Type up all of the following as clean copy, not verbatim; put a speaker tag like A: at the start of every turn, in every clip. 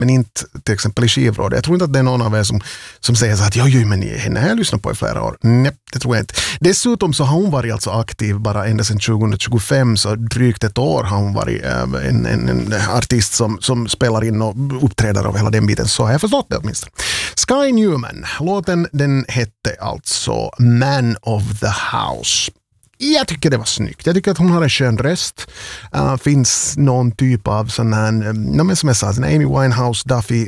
A: men inte till exempel i skivrådet. Jag tror inte att det är någon av er som säger så att men henne har jag lyssnat på i flera år. Nej, det tror jag inte. Dessutom så har hon varit alltså aktiv bara ända sedan 2025, så drygt ett år har hon varit en artist som spelar in och uppträder av hela den biten, så har jag förstått det åtminstone. Sky Newman, låten den hette alltså Man of the House. Jag tycker det var snyggt. Jag tycker att hon har en skön röst. Finns någon typ av sån här, som jag sa, Amy Winehouse, Duffy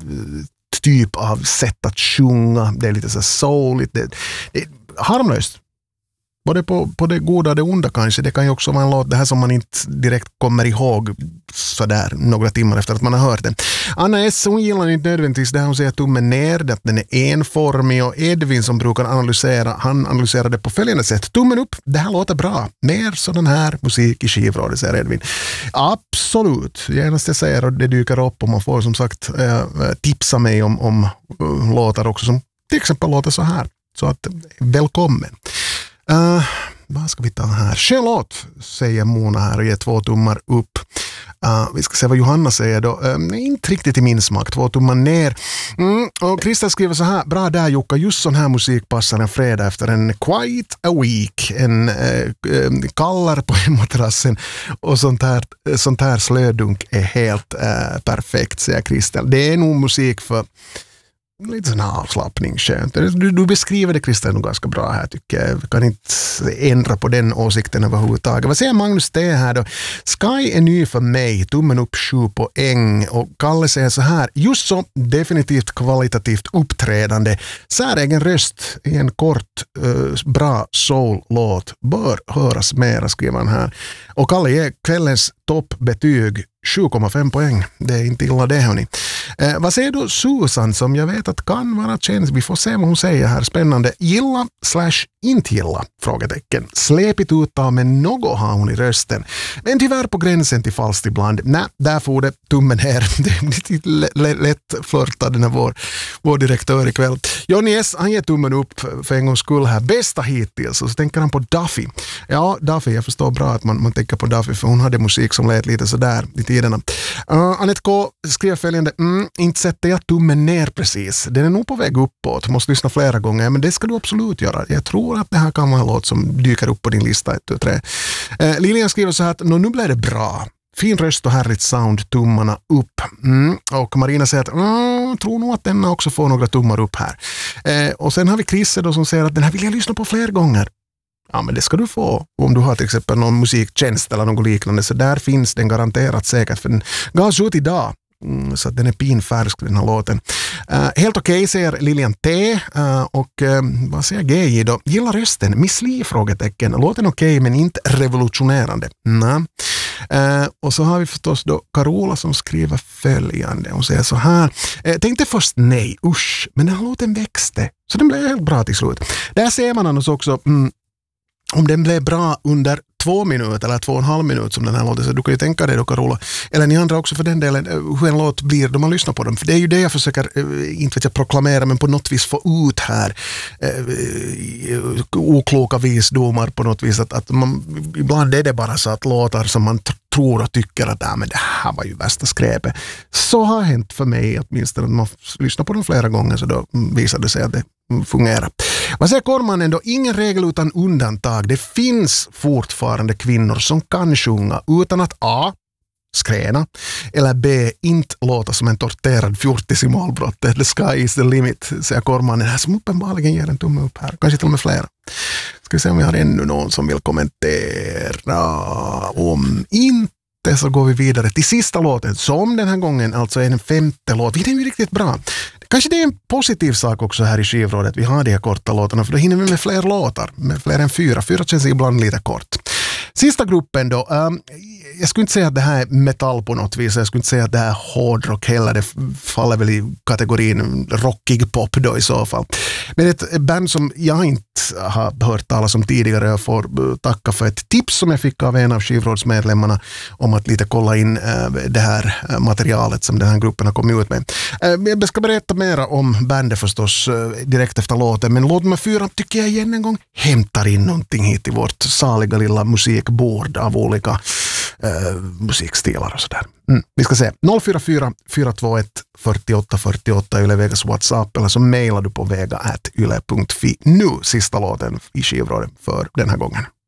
A: typ av sätt att sjunga. Det är lite så souligt. Det är harmlöst. Både på det goda och det onda kanske. Det kan ju också vara en låt, det här som man inte direkt kommer ihåg sådär några timmar efter att man har hört den. Anna S. hon gillar inte nödvändigtvis det, hon säger tummen ner, att den är enformig, och Edvin som brukar analysera, han analyserar det på följande sätt. Tummen upp, det här låter bra. Mer sådan här musik i skivrådet, säger Edvin. Absolut, genast jag säger och det dyker upp, och man får som sagt tipsa mig om låtar också som till exempel låter så här. Så att välkommen. Vad ska vi ta här? Charlotte, säger Mona här och ger 2 tummar upp. Vi ska se vad Johanna säger då. Inte riktigt i min smak, 2 tummar ner. Och Krista skriver så här: bra där Jukka, just sån här musik passar en fredag efter en quite a week. En kallar på hemmaterrassen och sånt här slödunk är helt perfekt, säger Krista. Det är nog musik för lite sån här avslappning, skönt. Du beskriver det, Christian, ganska bra här tycker jag. Vi kan inte ändra på den åsikten överhuvudtaget. Vad säger Magnus T här då? Sky är ny för mig, tummen upp 7 poäng. Och Kalle säger så här: just så, definitivt kvalitativt uppträdande. Säregen röst i en kort, bra soul-låt. Bör höras mera, skriver han här. Och Kalle ger kvällens toppbetyg 7,5 poäng. Det är inte illa det, hörni. Vad säger du Susan, som jag vet att kan vara känd? Vi får se vad hon säger här. Spännande. Gilla / inte gilla? Frågetecken. Släpigt uttal, men något har hon i rösten. Men tyvärr på gränsen till falskt ibland. Nej, där får det tummen här. Det är lite lätt flörtad den här vår direktör ikväll. Johnny S. han ger tummen upp för en gångs skull här. Bästa hittills. Och så tänker han på Duffy. Ja, Duffy, jag förstår bra att man tänker på Duffy, för hon hade musik som lät lite sådär i tiderna. Annette K. skriver följande: inte sätter jag tummen ner precis. Den är nog på väg uppåt. Måste lyssna flera gånger, men det ska du absolut göra. Jag tror att det här kan vara en låt som dyker upp på din lista 1, 2, 3. Lilian skriver så här att nu blir det bra. Fin röst och härligt sound, tummarna upp. Och Marina säger att tror nog att den också får några tummar upp här. Och sen har vi Chrisse då som säger att den här vill jag lyssna på fler gånger. Ja, men det ska du få om du har till exempel någon musiktjänst eller något liknande, så där finns den garanterat säkert, för den gavs ut idag. Så att den är pinfärsk, den här låten. Helt okej, säger Lilian T. Och vad säger GJ då? Gillar rösten? Miss Li? Frågetecken. Låten okej, men inte revolutionerande. Och så har vi förstås då Carola som skriver följande. Hon säger så här: tänkte först nej, usch, men den här låten växte. Så den blev helt bra till slut. Där ser man annars också om den blev bra under 2 minuter eller 2,5 minuter som den här låten, så du kan ju tänka dig då, Carola, eller ni andra också för den delen, hur en låt blir då man lyssnar på dem. För det är ju det jag försöker, inte vet jag proklamera, men på något vis få ut här okloka visdomar på något vis, att man, ibland är det bara så att låtar som man tror och tycker att men det här var ju värsta skräpet. Så har hänt för mig åtminstone, att man lyssnar på dem flera gånger, så då visar det sig att det fungerar. Vad säger Kormanen då? Ingen regel utan undantag. Det finns fortfarande kvinnor som kan sjunga utan att A. skräna, eller B. inte låta som en torterad fjortis i målbrottet. The sky is the limit, säger Kormanen här, som uppenbarligen ger en tumme upp här. Kanske till och med flera. Ska vi se om vi har ännu någon som vill kommentera. Om inte, så går vi vidare till sista låten, som den här gången alltså är den 5:e låt. Det är ju riktigt bra. Kanske det är en positiv sak också här i skivrådet. Vi har de här korta låtarna, för då hinner vi med fler låtar. Med fler än 4. 4 känns ibland lite kort. Sista gruppen då. Jag skulle inte säga att det här är metall på något vis. Jag skulle inte säga att det här är hårdrock heller. Det faller väl i kategorin rockig pop då i så fall. Men ett band som jag inte har hört talas om tidigare. Jag får tacka för ett tips som jag fick av en av skivrådsmedlemmarna om att lite kolla in det här materialet som den här gruppen har kommit ut med. Jag ska berätta mera om bandet förstås direkt efter låten. Men låt mig 4 tycker jag igen en gång hämtar in någonting hit i vårt saliga lilla musikbord av olika musikstilar och sådär. Vi ska se. 044 421 48 48 Yle Vegas WhatsApp, eller så mejlar du på vega@yle.fi. Nu sista låten i skivrådet för den här gången.